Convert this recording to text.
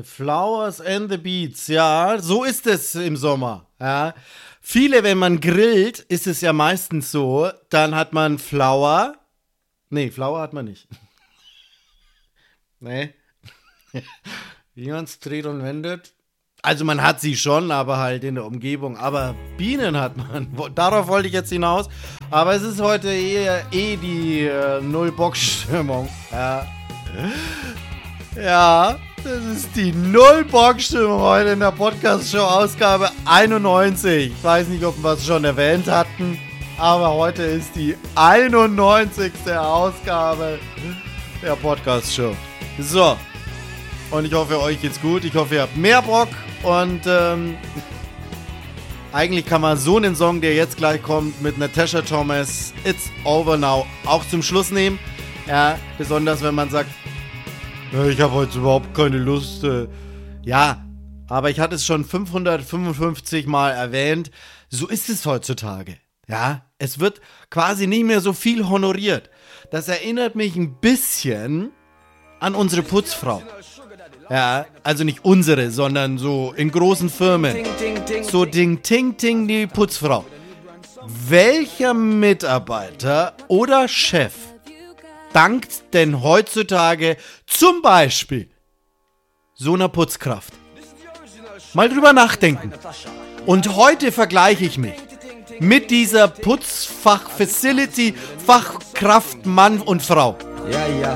Flowers and the Beats, ja, so ist es im Sommer, ja. Viele, wenn man grillt, ist es ja meistens so, dann hat man Flower hat man nicht. Nee. Wie man es dreht und wendet. Also man hat sie schon, aber halt in der Umgebung. Aber Bienen hat man. Darauf wollte ich jetzt hinaus. Aber es ist heute die Null-Bock-Stimmung. Ja, das ist die Null-Bock-Stimmung heute in der Podcast-Show Ausgabe 91. Ich weiß nicht, ob wir es schon erwähnt hatten, aber heute ist die 91. Ausgabe der Podcast-Show. So, und ich hoffe, euch geht's gut. Ich hoffe, ihr habt mehr Bock. Und eigentlich kann man so einen Song, der jetzt gleich kommt, mit Natasha Thomas, It's Over Now, auch zum Schluss nehmen. Ja, besonders wenn man sagt, ich habe heute überhaupt keine Lust. Ja, aber ich hatte es schon 555 Mal erwähnt. So ist es heutzutage. Ja, es wird quasi nicht mehr so viel honoriert. Das erinnert mich ein bisschen an unsere Putzfrau. Ja, also nicht unsere, sondern so in großen Firmen. So Ding-Ting-Ting, die Putzfrau. Welcher Mitarbeiter oder Chef dankt denn heutzutage zum Beispiel so einer Putzkraft? Mal drüber nachdenken. Und heute vergleiche ich mich mit dieser Putzfach-Facility, Fachkraft Mann und Frau.